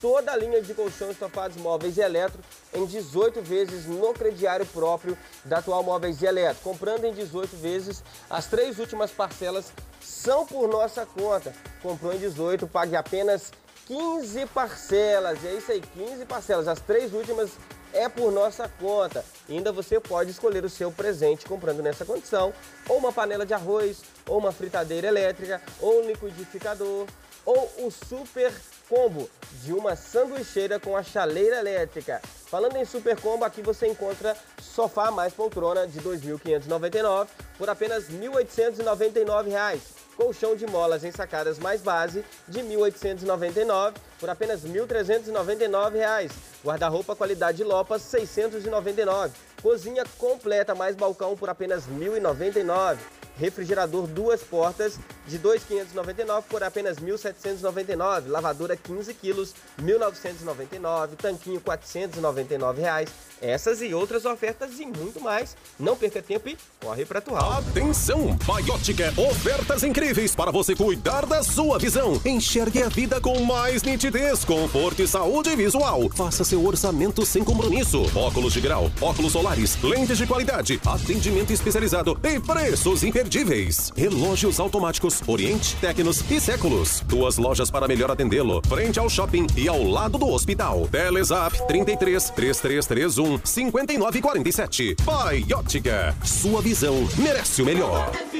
toda a linha de colchões, estofados, móveis e eletro em 18 vezes no crediário próprio da Atual Móveis e Eletro. Comprando em 18 vezes, as 3 últimas parcelas são por nossa conta. Comprou em 18, pague apenas 15 parcelas. E é isso aí, 15 parcelas. As 3 últimas é por nossa conta. E ainda você pode escolher o seu presente comprando nessa condição. Ou uma panela de arroz, ou uma fritadeira elétrica, ou um liquidificador, ou o super combo de uma sanduicheira com a chaleira elétrica. Falando em super combo, aqui você encontra sofá mais poltrona de R$ 2.599 por apenas R$ 1.899. Colchão de molas ensacadas mais base de R$ 1.899 por apenas R$ 1.399. Guarda-roupa qualidade Lopas, R$ 699. Cozinha completa mais balcão por apenas R$ 1.099. Refrigerador 2 portas de R$ 2.599 por apenas R$ 1.799. Lavadora 15 quilos, R$ 1.999. Tanquinho R$ 499. Essas e outras ofertas e muito mais. Não perca tempo e corre para Atual. Atenção! Biotica, ofertas incríveis para você cuidar da sua visão. Enxergue a vida com mais nitidez, conforto e saúde visual. Faça seu orçamento sem compromisso. Óculos de grau, óculos solares, lentes de qualidade, atendimento especializado e preços imperdíveis. Relógios automáticos Oriente, Tecnos e Séculos. 2 lojas para melhor atendê-lo. Frente ao shopping e ao lado do hospital. Telezap 33 3331 5947. Biotica. Sua visão merece o melhor.